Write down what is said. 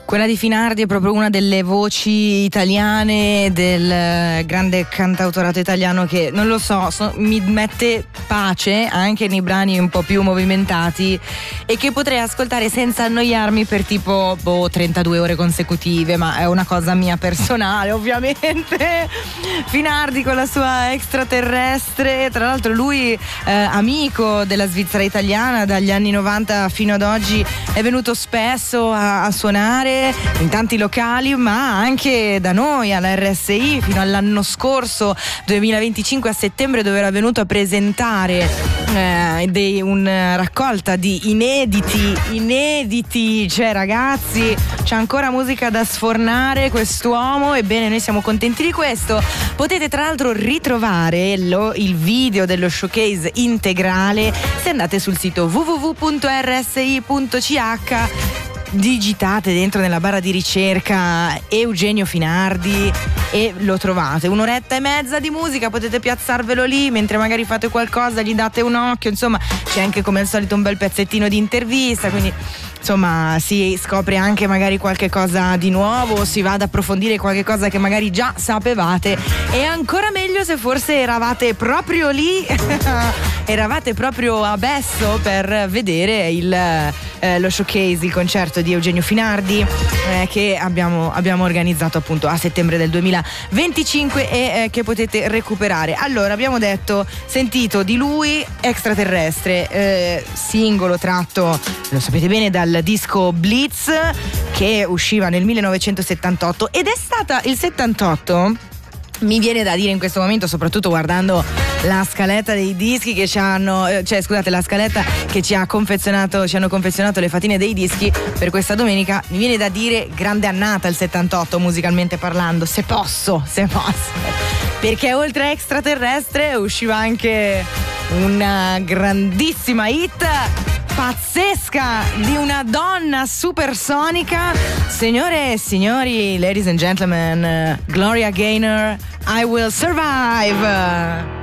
Quella di Finardi è proprio una delle voci italiane del grande cantautorato italiano che, non lo so, mi mette pace anche nei brani un po' più movimentati e che potrei ascoltare senza annoiarmi per tipo 32 ore consecutive, ma è una cosa mia personale ovviamente. Finardi con la sua Extraterrestre, tra l'altro lui amico della Svizzera italiana dagli anni 90 fino ad oggi, è venuto spesso a suonare in tanti locali, ma anche da noi alla RSI fino all'anno scorso 2025 a settembre, dove era venuto a presentare una raccolta di inediti, cioè ragazzi, c'è ancora musica da sfornare quest'uomo. Ebbene, noi siamo contenti di questo. Potete tra l'altro ritrovare il video dello showcase integrale se andate sul sito www.rsi.ch, digitate dentro nella barra di ricerca Eugenio Finardi e lo trovate. 1 oretta e mezza di musica, potete piazzarvelo lì mentre magari fate qualcosa, gli date un occhio, insomma c'è anche come al solito un bel pezzettino di intervista, quindi insomma si scopre anche magari qualche cosa di nuovo, si va ad approfondire qualche cosa che magari già sapevate, e ancora meglio se forse eravate proprio lì eravate proprio a Besso per vedere lo showcase, il concerto di Eugenio Finardi che abbiamo organizzato appunto a settembre del 2025 e che potete recuperare. Allora, abbiamo sentito di lui Extraterrestre, singolo tratto, lo sapete bene, dal disco Blitz che usciva nel 1978, ed è stata il 78, mi viene da dire in questo momento, soprattutto guardando la scaletta dei dischi che la scaletta che ci hanno confezionato le fatine dei dischi per questa domenica, mi viene da dire grande annata il 78 musicalmente parlando, se posso, perché oltre a Extraterrestre usciva anche una grandissima hit pazzesca di una donna supersonica. Signore e signori, ladies and gentlemen, Gloria Gaynor, I Will Survive.